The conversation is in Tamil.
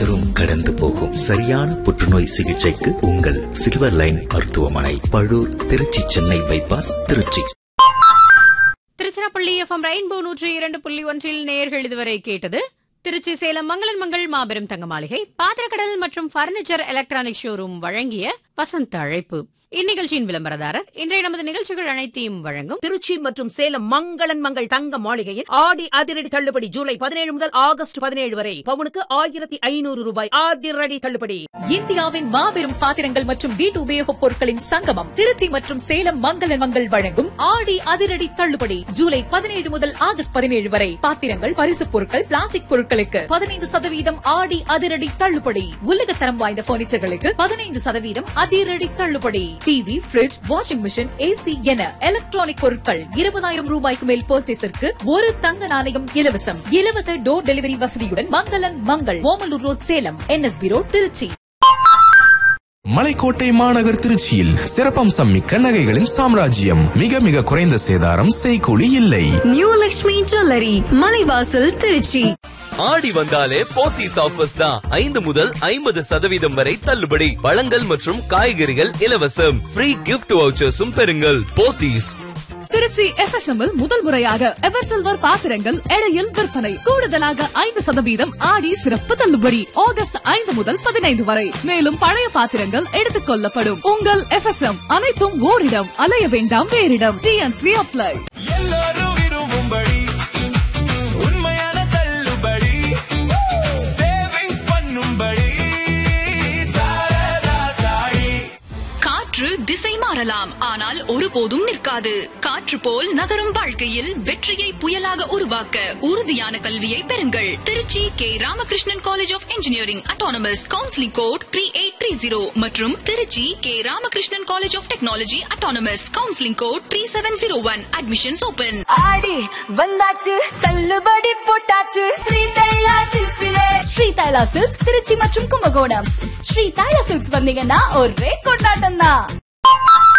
கடந்து போகும் சரியான புற்றுநோய் சிகிச்சைக்கு உங்கள் சில்வர் லைன் மருத்துவமனை, Palur, Trichy, Chennai bypass, Trichy. Tiruchirappalli FM rainbow 102.1 நேயர்கள் இதுவரை கேட்டது திருச்சி சேலம் மங்களன் மங்கள் மாபெரும் தங்க மாளிகை, பாத்திரக்கடல் மற்றும் பர்னிச்சர் எலக்ட்ரானிக் ஷோரூம் வழங்கிய வசந்த அழைப்பு. இந்நிகழ்ச்சியின் விளம்பரதாரர் இன்றைய நமது நிகழ்ச்சிகள் அனைத்தையும் வழங்கும் திருச்சி மற்றும் சேலம் மங்களன் மங்கள் தங்க மாளிகையின் ஆடி அதிரடி தள்ளுபடி ஜூலை 17 முதல் ஆகஸ்ட் 17 வரை பவுனுக்கு 1500 ரூபாய் அதிரடி தள்ளுபடி. இந்தியாவின் மாபெரும் பாத்திரங்கள் மற்றும் வீட்டு உபயோகப் பொருட்களின் சங்கமம் திருச்சி மற்றும் சேலம் மங்களன் மங்கள் வழங்கும் ஆடி அதிரடி தள்ளுபடி ஜூலை 17 முதல் ஆகஸ்ட் 17 வரை. பாத்திரங்கள், பரிசுப் பொருட்கள், பிளாஸ்டிக் பொருட்களுக்கு 15% ஆடி அதிரடி தள்ளுபடி. உலகத்தரம் வாய்ந்த பர்னிச்சர்களுக்கு 15% அதிரடி தள்ளுபடி. TV, bridge, washing machine, AC என எலக்ட்ரானிக் பொருட்கள் 20,000 ரூபாய்க்கு மேல் பர்ச்சேஸிற்கு ஒரு தங்க நாணயம் இலவசம். இலவச டோர் டெலிவரி வசதியுடன் மங்களன் Mangal, Omalur road, Salem, NSB road, Trichy. மலைக்கோட்டை மாநகர் திருச்சியில் சிறப்பம்சம் மிக்க நகைகளின் சாம்ராஜ்யம். மிக மிக குறைந்த சேதாரம், செய்கூலி இல்லை. New Lakshmi jewellery, Malaivasal, Trichy. ஆடி வந்தாலே போத்தீஸ் ஆஃபர்ஸ் தான். 5 முதல் 50% வரை தள்ளுபடி. பழங்கள் மற்றும் காய்கறிகள் இலவசம். ஃப்ரீ கிஃப்ட் வவுச்சர்ஸும் பெறுங்கள். போத்தீஸ். திருச்சி FSM முதல் முறையாக எவர் சில்வர் பாத்திரங்கள் எடையில் விற்பனை. கூடுதலாக 5% ஆடி சிறப்பு தள்ளுபடி ஆகஸ்ட் 5 முதல் 15 வரை. மேலும் பழைய பாத்திரங்கள் எடுத்துக் கொள்ளப்படும். உங்கள் FSM அனைத்தும் ஓரிடம், அலைய வேண்டாம் வேறிடம். TNC apply. எல்லாரும் விரும்பும்படி உண்மையான தள்ளுபடி, சேவிங்ஸ் பண்ணும்படி சாரதா சாடி. காற்று திசை மாறலாம், ஆனால் ஒருபோதும் நிற்காது. காற்று போல் நகரும் வாழ்க்கையில் வெற்றியை புயலாக உருவாக்க உறுதியான கல்வியை பெறுங்கள். Trichy K Ramakrishnan college of engineering autonomous, counselling code 3830 மற்றும் Trichy K Ramakrishnan college of technology autonomous, counselling code 3701. Admissions open. ஆடி வந்தாச்சு, தள்ளுபடி போட்டாச்சு. ஸ்ரீ தைலா சில்க்ஸ்ல. ஸ்ரீ தைலா சில்க்ஸ் திருச்சி மற்றும் கும்பகோணம். ஸ்ரீ தைலா சில்க்ஸ் வந்தீங்கன்னா ஒரே கொண்டாட்டம் தான்.